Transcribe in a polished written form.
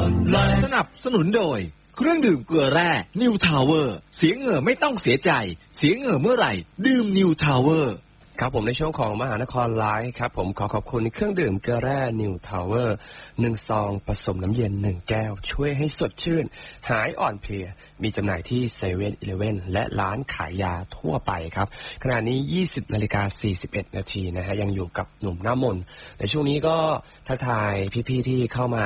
สนับสนุนโดยเครื่องดื่มเกลือแร่นิวทาวเวอร์เสียเหงื่อไม่ต้องเสียใจเสียเหงื่อเมื่อไหร่ดื่มนิวทาวเวอร์ครับผมในช่วงของมหานครไลฟ์ครับผมขอขอบคุณเครื่องดื่มเกลือแร่นิวทาวเวอร์1 ซองผสมน้ำเย็น1 แก้วช่วยให้สดชื่นหายอ่อนเพลียมีจำหน่ายที่เซเว่นอีเลฟเว่นและร้านขายยาทั่วไปครับขณะนี้ 20:41 นาทีนะฮะยังอยู่กับหนุ่มหน้ามนต์ในช่วงนี้ก็ทักทายพี่ๆที่เข้ามา